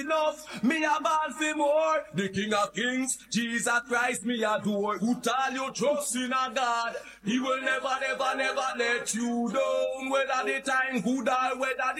enough, me a ball for more. The King of Kings, Jesus Christ, me adore. Put all your trust in a God. He will never, never, never let you down. Whether the time good or whether the